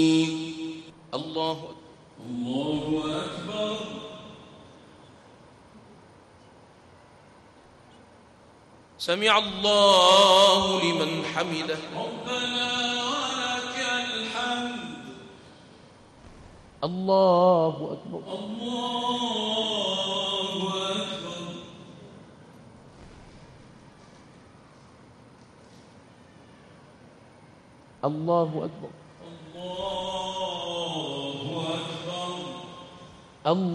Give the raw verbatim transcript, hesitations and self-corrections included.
الله الله أكبر. سمع الله لمن حمده. ربنا ولك الحمد. الله أكبر. الله أكبر. الله أكبر. الله أكبر. الله